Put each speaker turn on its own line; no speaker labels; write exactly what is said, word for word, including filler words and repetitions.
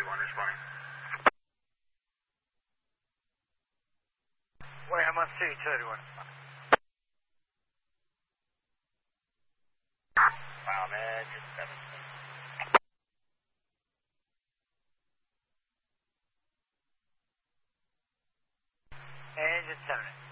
one responding.
Wait, I'm on City two thirty-one.
Wow, man, just seven.
Engine seven.